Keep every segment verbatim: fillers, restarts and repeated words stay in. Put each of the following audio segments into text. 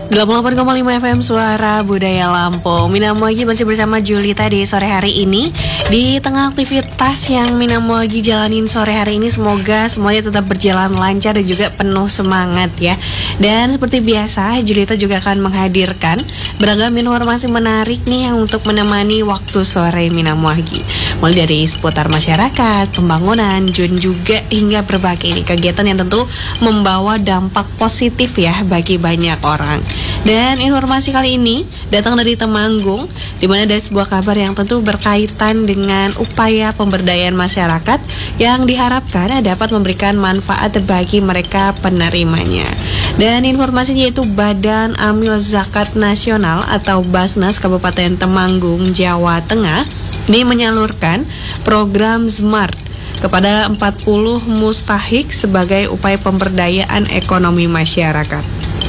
delapan puluh delapan koma lima F M Suara Budaya Lampung. Minamogi masih bersama Julita di sore hari ini. Di tengah aktivitas yang Minamogi jalanin sore hari ini, semoga semuanya tetap berjalan lancar dan juga penuh semangat ya. Dan seperti biasa, Julita juga akan menghadirkan beragam informasi menarik nih yang untuk menemani waktu sore Minamogi. Mulai dari seputar masyarakat, pembangunan, dan juga hingga berbagai ini kegiatan yang tentu membawa dampak positif ya bagi banyak orang. Dan informasi kali ini datang dari Temanggung, di mana ada sebuah kabar yang tentu berkaitan dengan upaya pemberdayaan masyarakat yang diharapkan dapat memberikan manfaat bagi mereka penerimanya. Dan informasinya yaitu Badan Amil Zakat Nasional atau Basnas Kabupaten Temanggung, Jawa Tengah ini menyalurkan program Smart kepada empat puluh mustahik sebagai upaya pemberdayaan ekonomi masyarakat.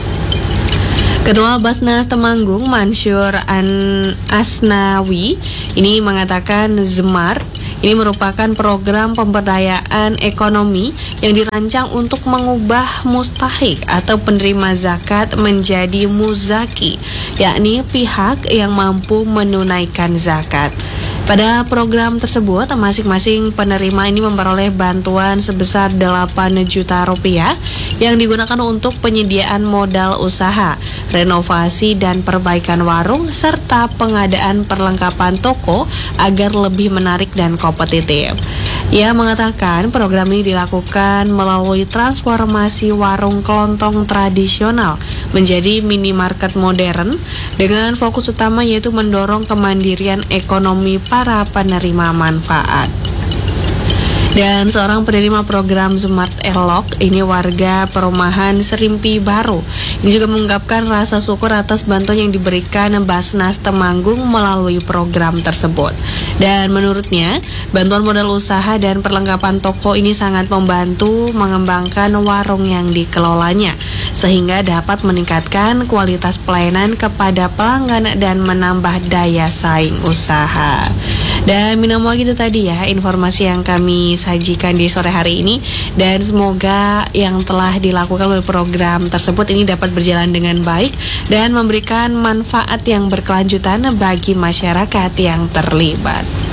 Ketua Basnas Temanggung, Mansur An Asnawi, ini mengatakan Smart ini merupakan program pemberdayaan ekonomi yang dirancang untuk mengubah mustahik atau penerima zakat menjadi muzaki, yakni pihak yang mampu menunaikan zakat. Pada program tersebut, masing-masing penerima ini memperoleh bantuan sebesar delapan juta rupiah yang digunakan untuk penyediaan modal usaha, renovasi dan perbaikan warung, serta pengadaan perlengkapan toko agar lebih menarik dan kompetitif. Ia mengatakan program ini dilakukan melalui transformasi warung kelontong tradisional menjadi minimarket modern dengan fokus utama yaitu mendorong kemandirian ekonomi para penerima manfaat. Dan seorang penerima program Smart Elok, ini warga perumahan Serimpi Baru, ini juga mengungkapkan rasa syukur atas bantuan yang diberikan Basnas Temanggung melalui program tersebut. Dan menurutnya, bantuan modal usaha dan perlengkapan toko ini sangat membantu mengembangkan warung yang dikelolanya, sehingga dapat meningkatkan kualitas pelayanan kepada pelanggan dan menambah daya saing usaha. Dan Minamogi itu tadi ya informasi yang kami sajikan di sore hari ini, dan semoga yang telah dilakukan oleh program tersebut ini dapat berjalan dengan baik dan memberikan manfaat yang berkelanjutan bagi masyarakat yang terlibat.